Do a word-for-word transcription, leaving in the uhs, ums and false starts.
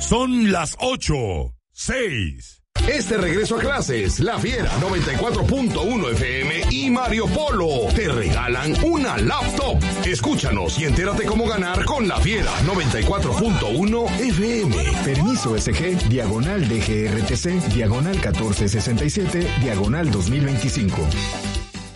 Son las ocho, seis. Este regreso a clases, La Fiera noventa y cuatro punto uno F M y Mario Polo te regalan una laptop. Escúchanos y entérate cómo ganar con La Fiera noventa y cuatro punto uno F M. Permiso S G, diagonal D G R T C, diagonal catorce sesenta y siete, diagonal dos mil veinticinco.